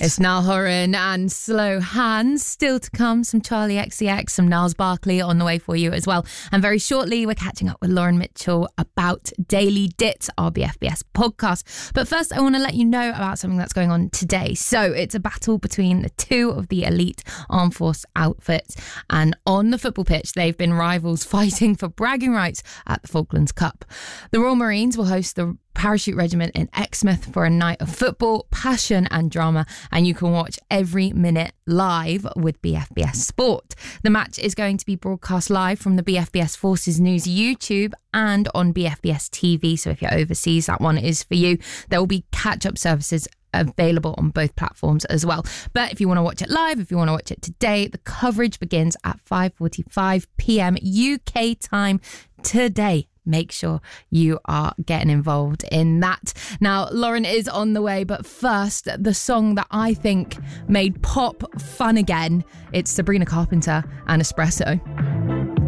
It's Niall Horan and Slow Hands. Still to come, some Charlie XCX, some Niles Barkley on the way for you as well. And very shortly, we're catching up with Lauren Mitchell about Daily Dit, our BFBS podcast. But first, I want to let you know about something that's going on today. So it's a battle between the two of the elite armed force outfits. And on the football pitch, they've been rivals fighting for bragging rights at the Falklands Cup. The Royal Marines will host the Parachute Regiment in Exmouth for a night of football, passion and drama, and you can watch every minute live with BFBS Sport. The match is going to be broadcast live from the BFBS Forces News YouTube and on BFBS TV, so if you're overseas, that one is for you. There will be catch-up services available on both platforms as well. But if you want to watch it live, if you want to watch it today, the coverage begins at 5:45 p.m. UK time today. Make sure you are getting involved in that. Now, Lauren is on the way, but first, the song that I think made pop fun again. It's Sabrina Carpenter and Espresso.